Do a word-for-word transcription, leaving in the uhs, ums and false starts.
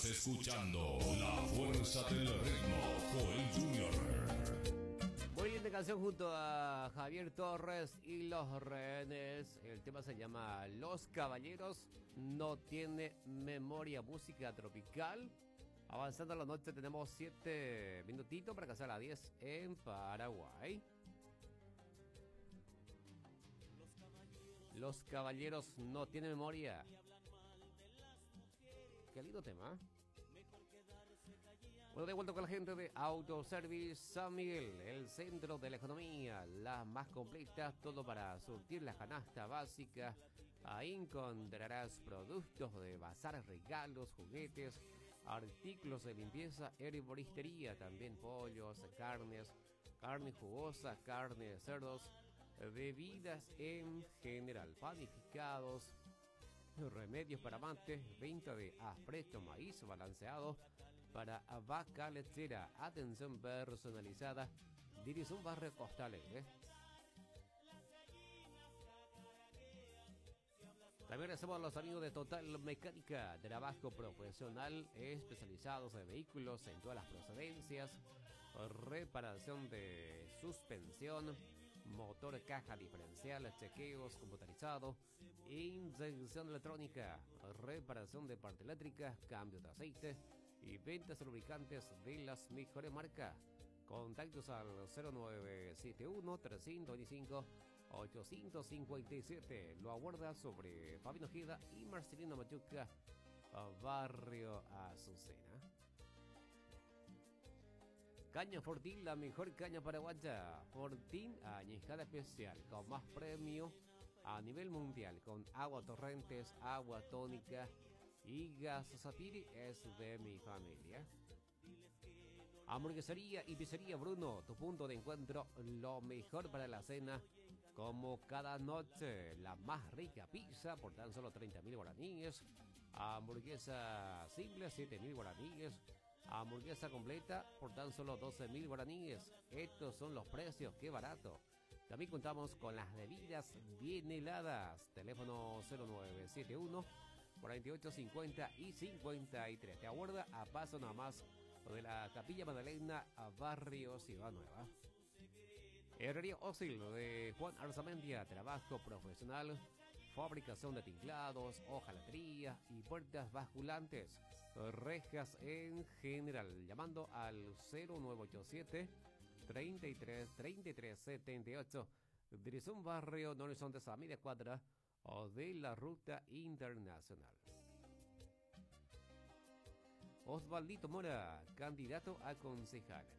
Estás escuchando La Fuerza del Ritmo, Joel junior Muy linda canción junto a Javier Torres y Los Rehenes. El tema se llama Los Caballeros no tiene memoria, música tropical. Avanzando a la noche tenemos siete minutitos para casar a las diez en Paraguay. Los Caballeros no tienen memoria. Qué lindo tema. Bueno, de vuelta con la gente de Autoservice San Miguel, el centro de la economía, las más completas, todo para surtir la canasta básica. Ahí encontrarás productos de bazar, regalos, juguetes, artículos de limpieza, herboristería, también pollos, carnes, carne jugosa, carne de cerdos, bebidas en general, panificados, remedios para amantes, venta de aspresto, maíz balanceado para vaca lechera, atención personalizada, dirección barrio Costa Alegre. También hacemos los amigos de Total Mecánica, trabajo profesional especializados en vehículos en todas las procedencias, reparación de suspensión, motor, caja diferencial, chequeos computarizados, inyección electrónica, reparación de parte eléctrica, cambio de aceite y ventas de lubricantes de las mejores marcas. Contactos al cero nueve siete uno, trescientos veinticinco, ochocientos cincuenta y siete. Lo aguarda sobre Fabián Ojeda y Marcelino Machuca, barrio Azucena. Caña Fortín, la mejor caña paraguaya. Fortín añejada especial, con más premio a nivel mundial, con agua torrentes, agua tónica y gas Satiri, es de mi familia. Hamburguesería y pizzería Bruno, tu punto de encuentro, lo mejor para la cena, como cada noche. La más rica pizza por tan solo treinta mil guaraníes. Hamburguesa simple, siete mil guaraníes. Hamburguesa completa por tan solo doce mil guaraníes. Estos son los precios, qué barato. También contamos con las bebidas bien heladas. Teléfono cero nueve siete uno, cuarenta y ocho cincuenta y cincuenta y tres. Te aguarda a paso nada más de la Capilla Magdalena a barrio Ciudad Nueva. Herrería Ósil de Juan Arzamendia, trabajo profesional, fabricación de tinklados, hojalatería y puertas basculantes, rejas en general, llamando al cero nueve ocho siete, treinta y tres, treinta y tres, setenta y ocho, dirección barrio Don Horizonte, a media cuadra o de la ruta internacional. Osvaldito Mora, candidato a concejal.